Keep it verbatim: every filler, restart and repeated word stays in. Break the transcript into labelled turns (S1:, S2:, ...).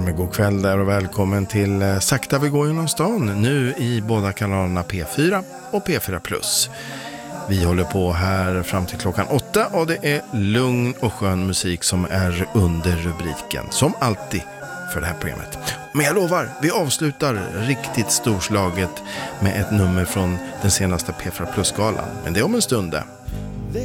S1: men god kväll där och välkommen till eh, Sakta vi går genom stan. Nu i båda kanalerna P fyra och P fyra plus. Vi håller på här fram till klockan åtta och det är lugn och skön musik som är under rubriken. Som alltid för det här programmet. Men jag lovar, vi avslutar riktigt storslaget med ett nummer från den senaste P fyra plus-galan. Men det är om en stund.